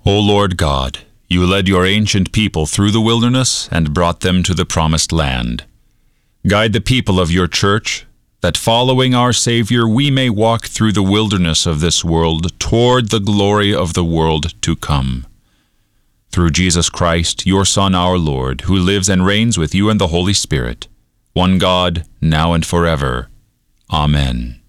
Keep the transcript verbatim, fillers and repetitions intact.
O Lord God, you led your ancient people through the wilderness and brought them to the promised land. Guide the people of your church, that following our Savior we may walk through the wilderness of this world toward the glory of the world to come. Through Jesus Christ, your Son, our Lord, who lives and reigns with you and the Holy Spirit, one God, now and forever. Amen.